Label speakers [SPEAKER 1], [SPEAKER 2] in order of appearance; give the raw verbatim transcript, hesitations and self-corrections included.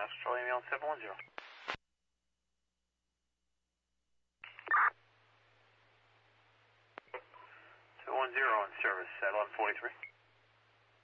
[SPEAKER 1] Charlie Mail seven one zero. seven one zero on service at eleven forty-three.